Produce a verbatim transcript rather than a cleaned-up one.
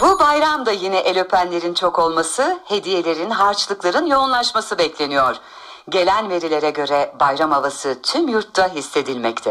Bu bayramda yine el öpenlerin çok olması, hediyelerin, harçlıkların yoğunlaşması bekleniyor. Gelen verilere göre bayram havası tüm yurtta hissedilmekte.